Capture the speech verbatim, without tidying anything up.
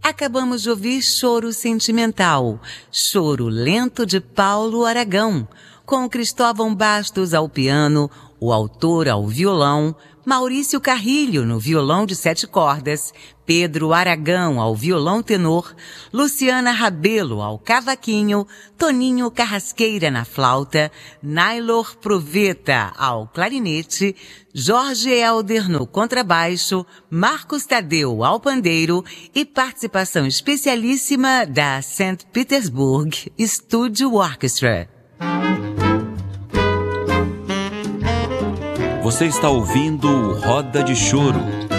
Acabamos de ouvir Choro Sentimental, Choro Lento de Paulo Aragão, com Cristóvão Bastos ao piano, o autor ao violão, Maurício Carrilho no violão de sete cordas, Pedro Aragão ao violão tenor, Luciana Rabelo ao cavaquinho, Toninho Carrasqueira na flauta, Nailor Proveta ao clarinete, Jorge Helder no contrabaixo, Marcos Tadeu ao pandeiro e participação especialíssima da Saint Petersburg Studio Orchestra. Você está ouvindo o Roda de Choro.